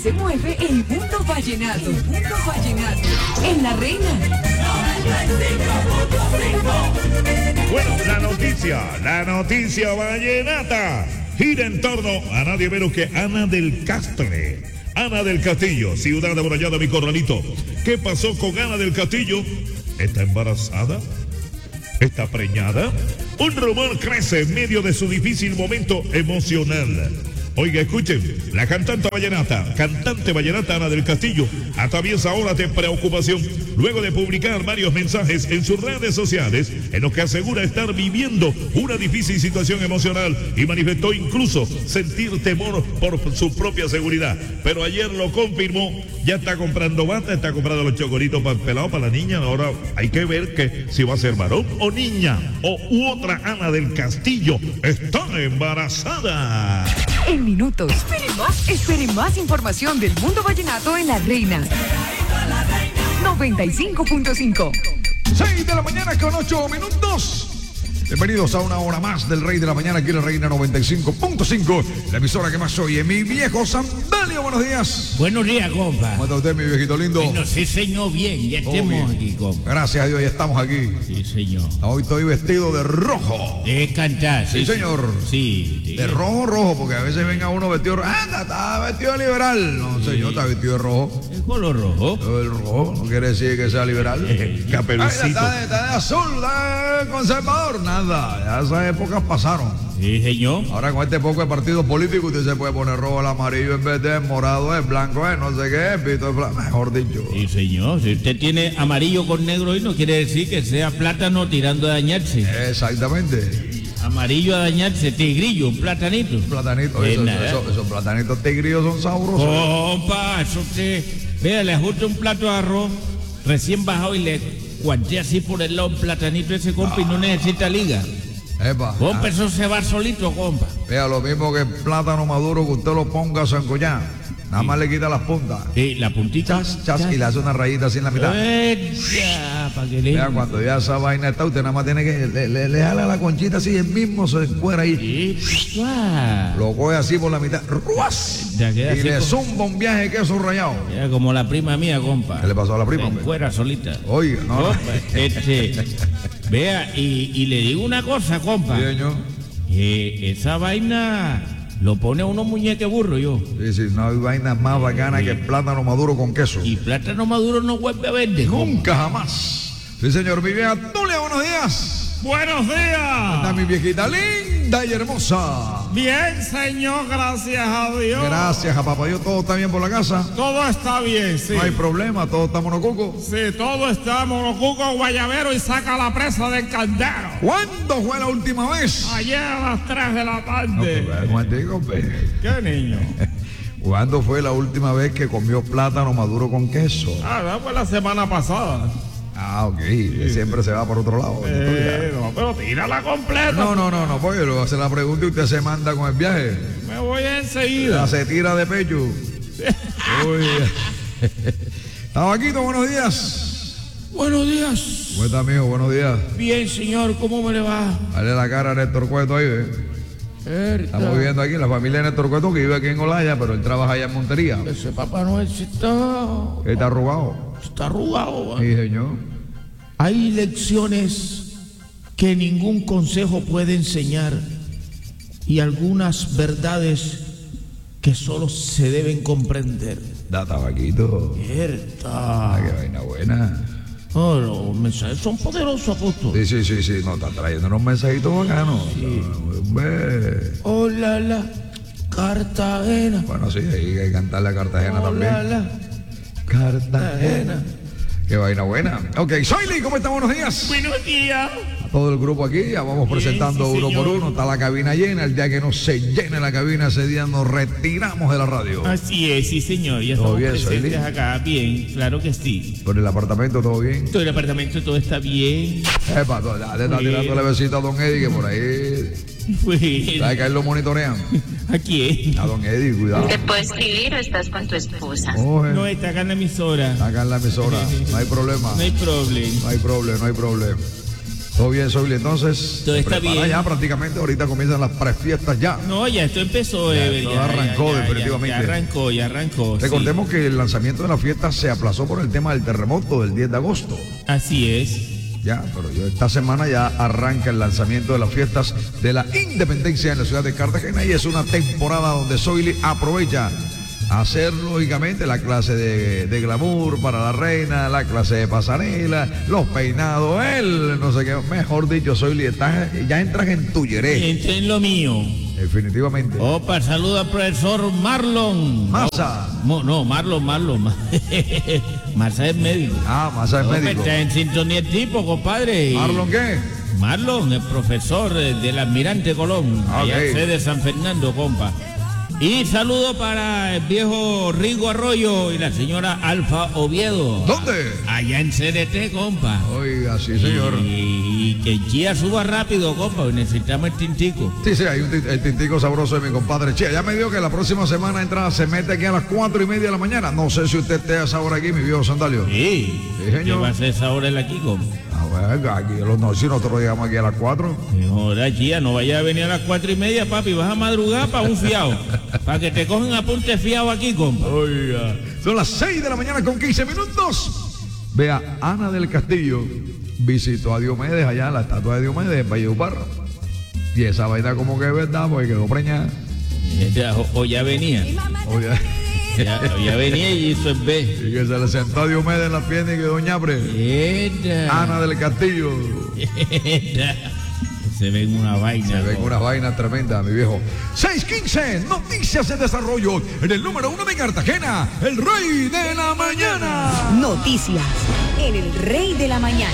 se mueve el mundo vallenato. En La Reina. Bueno, la noticia vallenata gira en torno a nadie menos que Ana del Castre. Ana del Castillo, ciudad amurallada, mi corralito. ¿Qué pasó con Ana del Castillo? ¿Está embarazada? ¿Está preñada? Un rumor crece en medio de su difícil momento emocional. Oiga, escuchen, la cantante vallenata Ana del Castillo atraviesa horas de preocupación luego de publicar varios mensajes en sus redes sociales en los que asegura estar viviendo una difícil situación emocional y manifestó incluso sentir temor por su propia seguridad. Pero ayer lo confirmó, ya está comprando bata, está comprando los chocolitos para el pelado, para la niña. Ahora hay que ver que si va a ser varón o niña u otra Ana del Castillo está embarazada. En minutos. Espere más información del mundo vallenato en La Reina. 95.5. 6 de la mañana con 8 minutos. Bienvenidos a una hora más del Rey de la Mañana aquí en La Reina 95.5, la emisora que más oye. Mi viejo Sandalio, buenos días. Buenos días, compa. ¿Cómo está usted, mi viejito lindo? Bueno, sí, señor, bien. Ya estamos aquí, compa. Gracias a Dios, ya estamos aquí. Sí, señor. Hoy estoy vestido de rojo. De cantar. Sí, señor. Sí. De rojo, porque a veces venga uno vestido de rojo. Está vestido de liberal. No, señor, está vestido de rojo. ¿El color rojo? El rojo no quiere decir que sea liberal. Caperucito. Está de azul, está de conservador. Nada, ya esas épocas pasaron. Sí, señor. Ahora con este poco de partidos políticos usted se puede poner rojo, el amarillo en vez de morado, el blanco, no sé qué, pito, mejor dicho. Sí, señor. Si usted tiene amarillo con negro y no quiere decir que sea plátano tirando a dañarse. Exactamente. Amarillo a dañarse, tigrillo, un platanito. Un platanito, esos platanitos tigrillos son sabrosos. Compa, eso usted, vea, le ajusta un plato de arroz recién bajado y le guantea así por el lado un platanito ese, compa, y no necesita liga. Epa. Compa, eso se va solito, compa. Vea, lo mismo que el plátano maduro que usted lo ponga a sancochar. Nada más le quita las puntas. Sí, la puntita. Chas, y le hace una rayita así en la mitad. Pa' que le... Vea, cuando ya esa vaina está, usted nada más tiene que... Le jala la conchita así, el mismo se encuera ahí. Sí. Lo coge así por la mitad. ¡Ruas! Ya queda Y así le como... zumba un viaje de queso rayado. Ya, como la prima mía, compa. ¿Qué le pasó a la prima, hombre? Fuera solita. Oiga, no. Compa, vea, y le digo una cosa, compa. Sí, señor. Esa vaina lo pone a uno muñeque burro, yo. Sí, no hay vainas más bacanas que el plátano maduro con queso. Y plátano maduro no vuelve a verde, nunca, jamás. Sí, señor. Mi vieja Tulia, buenos días. Buenos días. Está mi viejita linda y hermosa. Bien, señor, gracias a Dios. Gracias a papá Dios, todo está bien por la casa. Todo está bien, sí. No hay problema, todo está monocuco. Sí, todo está monocuco, guayabero y saca la presa del caldero. ¿Cuándo fue la última vez? Ayer a las 3 de la tarde. ¿Qué niño? ¿Cuándo fue la última vez que comió plátano maduro con queso? Fue la semana pasada. Ok, siempre se va por otro lado. No, pero tírala completa. No, pues yo le voy a hacer la pregunta y usted se manda con el viaje. Me voy enseguida. Se tira de pecho. Tabaquito, buenos días. Buenos días. ¿Cómo está, amigo? Buenos días. Bien, señor, ¿cómo me le va? Dale la cara a Néstor Cueto ahí, Estamos viviendo aquí, la familia de Néstor Cueto, que vive aquí en Olaya, pero él trabaja allá en Montería. Ese Papá Noel está arrugado. Está arrugado. Sí, señor. Hay lecciones que ningún consejo puede enseñar y algunas verdades que solo se deben comprender. Da tabaquito. Cierta. Qué vaina buena. Los mensajes son poderosos, apóstol. Sí. No, está trayendo unos mensajitos bacanos. Sí. Hola, la Cartagena. Bueno, sí, hay que cantarle a Cartagena también. Hola, Cartagena. Qué vaina buena. Ok, Soyli, ¿cómo están? Buenos días. Buenos días. A todo el grupo aquí, ya vamos presentando uno por uno. Está la cabina llena. El día que no se llene la cabina, ese día nos retiramos de la radio. Así es, sí, señor. Ya estamos presentes acá. Bien, claro que sí. ¿Por el apartamento todo bien? Todo el apartamento todo está bien. Epa, le está tirando la besita a don Eddie, que por ahí... ¿Sabes que a él lo monitorean? ¿A quién? A don Eddie, cuidado. ¿Te puedo escribir o estás con tu esposa? No, está acá en la emisora. Está acá en la emisora. No hay problema. No hay problema. No hay problema. Todo bien, Soyli, entonces. Todo está prepara bien. Ya prácticamente, ahorita comienzan las prefiestas ya. No, ya esto empezó. todo arrancó definitivamente. Ya arrancó. Recordemos que el lanzamiento de la fiesta se aplazó por el tema del terremoto del 10 de agosto. Sí. Así es. Ya, pero esta semana ya arranca el lanzamiento de las fiestas de la independencia en la ciudad de Cartagena y es una temporada donde Soyli aprovecha hacer lógicamente la clase de glamour para la reina, la clase de pasarela, los peinados, no sé qué, mejor dicho, Soyli, ya entras en tu yeré. Entré en lo mío. Definitivamente. Opa, saluda al profesor Marlon. Massa. No, Marlon. Massa es médico. Massa es médico. Está en sintonía el tipo, compadre. ¿Marlon qué? Marlon, el profesor del Almirante Colón, allá en sede de San Fernando, compa. Y saludo para el viejo Rigo Arroyo y la señora Alfa Oviedo. ¿Dónde? Allá en CDT, compa. Oiga, sí, señor. Y que el Chía suba rápido, compa, necesitamos el tintico. Sí, hay el tintico sabroso de mi compadre Chía. Ya me dijo que la próxima semana se mete aquí a las 4:30 de la mañana. No sé si usted esté a esa hora aquí, mi viejo Sandalio. Sí, señor. ¿Qué va a ser esa hora él aquí, compa? Aquí, si nosotros llegamos aquí a las 4. Ahora, Chía, no vaya a venir a las 4:30, papi. Vas a madrugar para un fiado. Para que te cogen apunte fiado aquí, compa. Oiga, son las 6 de la mañana con 15 minutos. Vea, Ana del Castillo visitó a Diomedes allá, la estatua de Diomedes en Valledupar. Y esa vaina como que es verdad, porque quedó preñada. O ya venía. Ya venía y hizo el B. Y que se le sentó a Diomedes en la pierna y quedó ñapre. Ana del Castillo. Se ven una vaina. Se ven una vaina tremenda, mi viejo. 6:15, noticias de desarrollo en el número 1 de Cartagena, el Rey de la Mañana. Noticias en el Rey de la Mañana.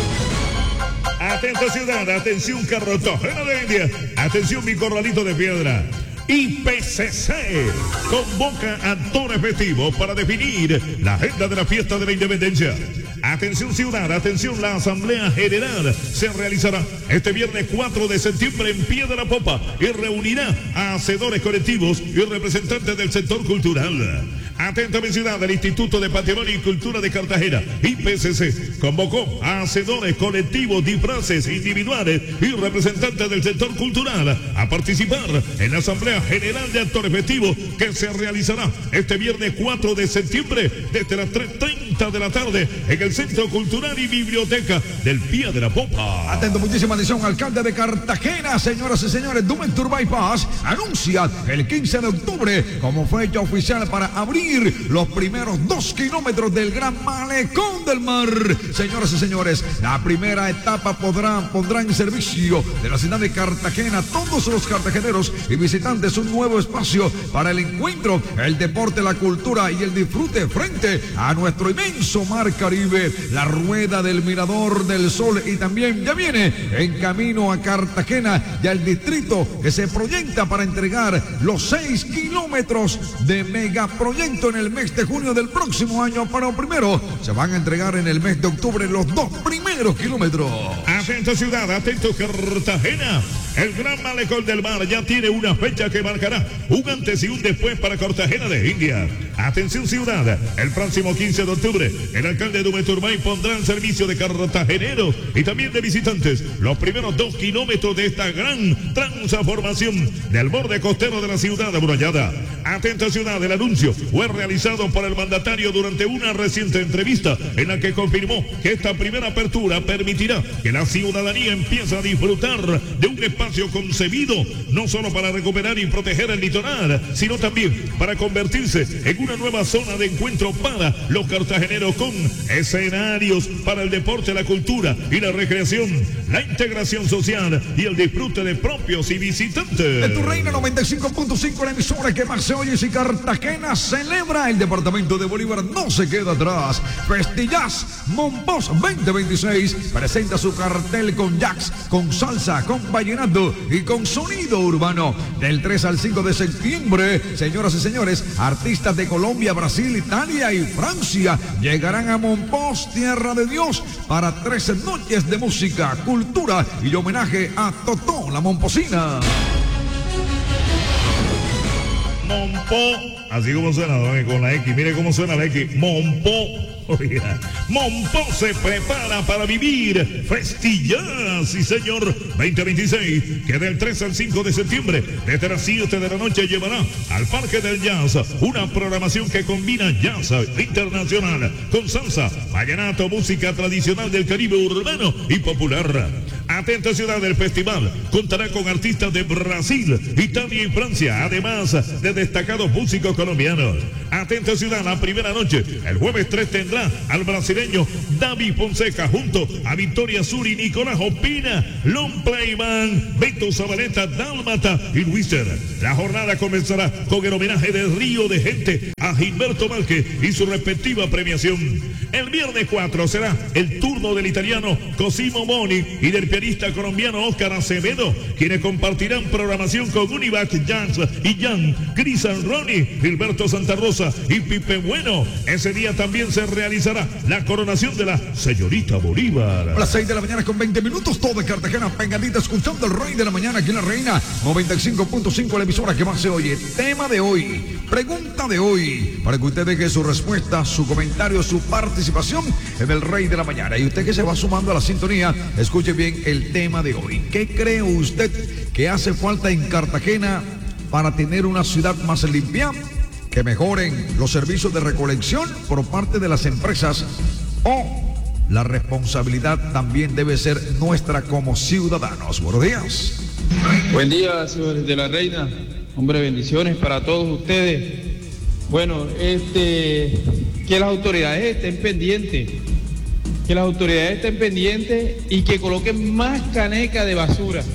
Atento ciudad, atención Cartagena de India, atención mi corralito de piedra. IPCC convoca actores festivos para definir la agenda de la fiesta de la independencia. Atención ciudad, atención, la Asamblea General se realizará este viernes 4 de septiembre en Piedra Popa y reunirá a hacedores colectivos y representantes del sector cultural. Atenta mi ciudad, el Instituto de Patrimonio y Cultura de Cartagena, IPCC, convocó a hacedores colectivos, disfraces individuales y representantes del sector cultural a participar en la Asamblea General de Actores Festivos que se realizará este viernes 4 de septiembre desde las 3:30 de la tarde en el Centro Cultural y Biblioteca del Piedra Popa. Atento, muchísima atención, alcalde de Cartagena, señoras y señores, Dumentur Bypass anuncia el 15 de octubre como fecha oficial para abrir los primeros 2 kilómetros del Gran Malecón del Mar. Señoras y señores, la primera etapa pondrá en servicio de la ciudad de Cartagena todos los cartageneros y visitantes un nuevo espacio para el encuentro, el deporte, la cultura y el disfrute frente a nuestro inmenso mar Caribe. La rueda del Mirador del Sol y también ya viene en camino a Cartagena ya el distrito que se proyecta para entregar los 6 kilómetros de megaproyecto en el mes de junio del próximo año, pero primero se van a entregar en el mes de octubre los 2 primeros kilómetros. Atento ciudad, atento Cartagena. El Gran Malecón del Mar ya tiene una fecha que marcará un antes y un después para Cartagena de India. Atención ciudad, el próximo 15 de octubre, el alcalde Dumeturbay pondrá en servicio de cartageneros y también de visitantes los primeros 2 kilómetros de esta gran transformación del borde costero de la ciudad amurallada. Atento ciudad, el anuncio fue realizado por el mandatario durante una reciente entrevista en la que confirmó que esta primera apertura permitirá que la ciudadanía empiece a disfrutar de un espacio concebido no solo para recuperar y proteger el litoral, sino también para convertirse en una nueva zona de encuentro para los cartageneros con escenarios para el deporte, la cultura y la recreación, la integración social y el disfrute de propios y visitantes. En tu Reina 95.5, la emisora que más se oye, si Cartagena celebra, el departamento de Bolívar no se queda atrás. Festillas Monpós 2026 presenta su cartel con jazz, con salsa, con vallenato y con sonido urbano. Del 3 al 5 de septiembre, señoras y señores, artistas de Colombia, Brasil, Italia y Francia llegarán a Monpós, tierra de Dios, para 13 noches de música, cultura y homenaje a Totó, la Momposina. Monpó, así como suena, con la X, mire cómo suena la X, Monpó. Oiga, Monpó se prepara para vivir Festillaz, sí señor, 2026, que del 3 al 5 de septiembre, desde las 7 de la noche llevará al Parque del Jazz una programación que combina jazz internacional con salsa, vallenato, música tradicional del Caribe urbano y popular. Atenta ciudad del festival, contará con artistas de Brasil, Italia y Francia, además de destacados músicos colombianos. Atenta ciudad, la primera noche, el jueves 3 tendrá al brasileño David Fonseca junto a Victoria Sur y Nicolás Opina, Long Playman, Beto Zabaleta, Dálmata y Luiser. La jornada comenzará con el homenaje del Río de Gente a Gilberto Márquez y su respectiva premiación. El viernes 4 será el turno del italiano Cosimo Moni y del pianista colombiano Oscar Acevedo, quienes compartirán programación con Univac Jazz y Jan, Cristian Ronnie, Gilberto Santa Rosa y Pipe Bueno. Ese día también se realizará la coronación de la señorita Bolívar. A las 6 de la mañana con 20 minutos, todo de Cartagena, pegadita, escuchando el Rey de la Mañana aquí en La Reina, 95.5, la emisora que más se oye. Tema de hoy, pregunta de hoy, para que usted deje su respuesta, su comentario, su participación en el Rey de la Mañana. Y usted que se va sumando a la sintonía, escuche bien el tema de hoy. ¿Qué cree usted que hace falta en Cartagena para tener una ciudad más limpia? Que mejoren los servicios de recolección por parte de las empresas, o la responsabilidad también debe ser nuestra como ciudadanos. Buenos días. Buen día, señores de La Reina. Hombre, bendiciones para todos ustedes. Bueno, que las autoridades estén pendientes. Que las autoridades estén pendientes y que coloquen más caneca de basura.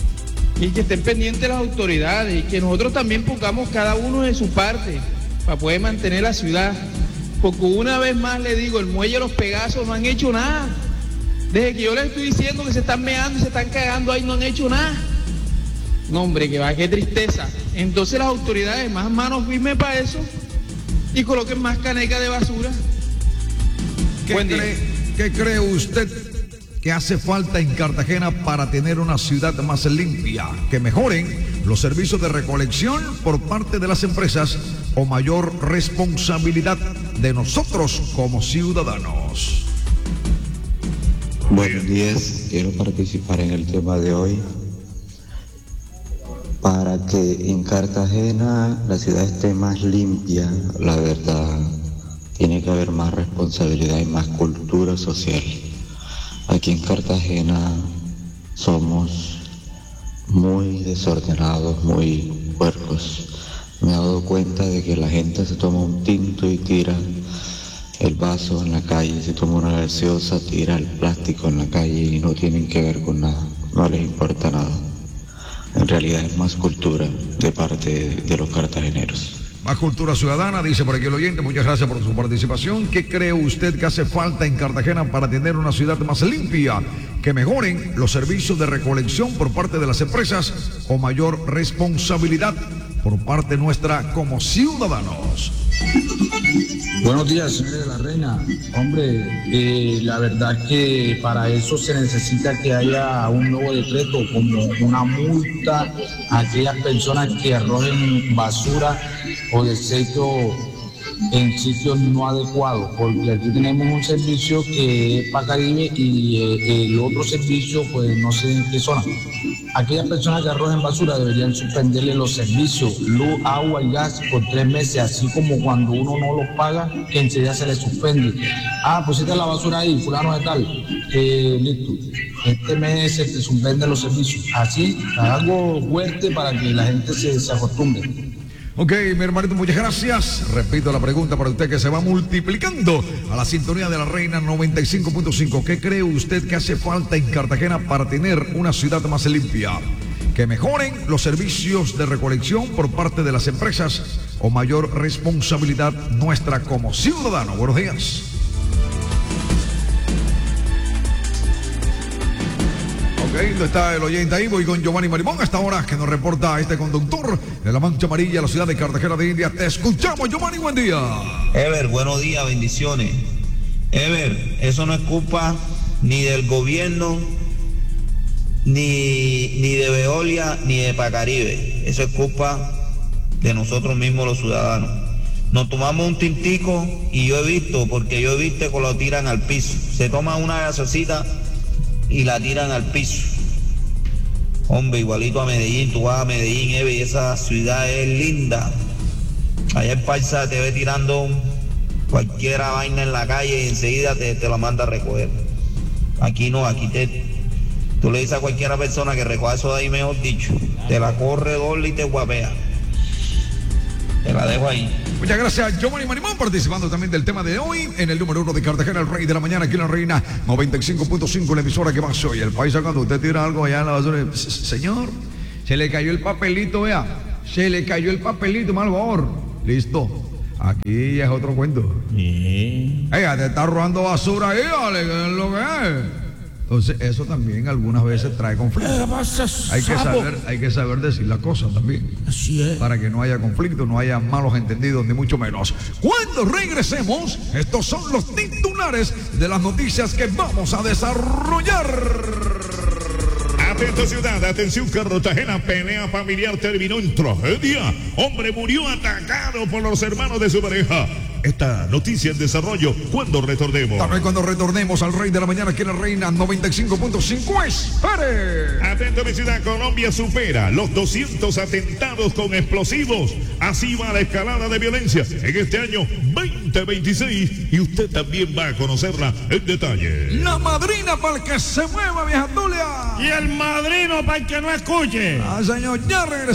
Y que estén pendientes las autoridades y que nosotros también pongamos cada uno de su parte para poder mantener la ciudad. Porque una vez más le digo, el muelle de Los Pegasos no han hecho nada. Desde que yo les estoy diciendo que se están meando y se están cagando ahí, no han hecho nada. No, hombre, que va, qué tristeza. Entonces las autoridades más manos firmes para eso y coloquen más caneca de basura. ¿Qué cree usted que hace falta en Cartagena para tener una ciudad más limpia? Que mejoren los servicios de recolección por parte de las empresas o mayor responsabilidad de nosotros como ciudadanos. Buenos días, quiero participar en el tema de hoy para que en Cartagena la ciudad esté más limpia. La verdad, tiene que haber más responsabilidad y más cultura social. Aquí en Cartagena somos muy desordenados, muy puercos. Me he dado cuenta de que la gente se toma un tinto y tira el vaso en la calle, se toma una gaseosa, tira el plástico en la calle y no tienen que ver con nada, no les importa nada. En realidad es más cultura de parte de los cartageneros. Más cultura ciudadana, dice por aquí el oyente. Muchas gracias por su participación. ¿Qué cree usted que hace falta en Cartagena para tener una ciudad más limpia? Que mejoren los servicios de recolección por parte de las empresas o mayor responsabilidad por parte nuestra como ciudadanos. Buenos días, señores de La Reina. Hombre, la verdad que para eso se necesita que haya un nuevo decreto, como una multa a aquellas personas que arrojen basura o desecho en sitios no adecuados, porque aquí tenemos un servicio que es para Caribe y el otro servicio, pues no sé en qué zona. Aquellas personas que arrojen basura deberían suspenderle los servicios, luz, agua y gas por 3 meses, así como cuando uno no los paga, que enseguida se le suspende. Pusiste la basura ahí, fulano de tal, listo. Este mes se te suspenden los servicios. Así, algo fuerte para que la gente se acostumbre. Ok, mi hermanito, muchas gracias. Repito la pregunta para usted que se va multiplicando a la sintonía de La Reina 95.5. ¿Qué cree usted que hace falta en Cartagena para tener una ciudad más limpia? Que mejoren los servicios de recolección por parte de las empresas o mayor responsabilidad nuestra como ciudadanos. Buenos días. ¿Dónde está el oyente ahí? Voy con Giovanni Marimón hasta ahora, que nos reporta este conductor de la Mancha Amarilla, la ciudad de Cartagena de India. Te escuchamos, Giovanni, buen día. Ever, buenos días, bendiciones. Ever, eso no es culpa ni del gobierno, ni de Veolia, ni de Pacaribe. Eso es culpa de nosotros mismos los ciudadanos. Nos tomamos un tintico y yo he visto que lo tiran al piso. Se toman una gasosita y la tiran al piso. Hombre, igualito a Medellín, tú vas a Medellín, y esa ciudad es linda. Allá en Paisa te ve tirando cualquier vaina en la calle y enseguida te la manda a recoger. Aquí no, tú le dices a cualquiera persona que recoja eso de ahí, mejor dicho, te la corre doble y te guapea. Te la dejo ahí. Muchas gracias, Giovanni Marimón, participando también del tema de hoy en el número 1 de Cartagena, el rey de la mañana, aquí en la Reina 95.5, la emisora que más hoy. El país, cuando usted tira algo allá en la basura, señor, se le cayó el papelito, vea, se le cayó el papelito, mal favor. Listo, aquí ya es otro cuento. Ella te está robando basura ahí, vale, ¿qué es lo que es? Entonces eso también algunas veces trae conflicto. Hay que saber decir las cosas también. Así es. Para que no haya conflicto, no haya malos entendidos, ni mucho menos. Cuando regresemos, estos son los titulares de las noticias que vamos a desarrollar. Atento ciudad, atención Cartagena, pelea familiar terminó en tragedia. Hombre murió atacado por los hermanos de su pareja. Esta noticia en desarrollo cuando retornemos. También cuando retornemos al Rey de la Mañana, que es la Reina 95.5. ¡Espere! Atento mi ciudad, Colombia supera los 200 atentados con explosivos. Así va la escalada de violencia en este año 2026 y usted también va a conocerla en detalle. La madrina para el que se mueva, vieja Tulia. Y el madrino para el que no escuche. Señor, ya regresamos.